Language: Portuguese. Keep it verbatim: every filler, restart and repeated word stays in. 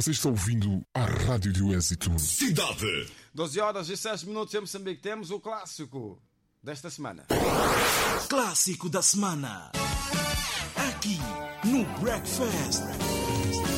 Você está ouvindo a Rádio do Êxito. Cidade. doze horas e seis minutos em Moçambique. Temos o clássico desta semana. Clássico da semana. Aqui no Breakfast.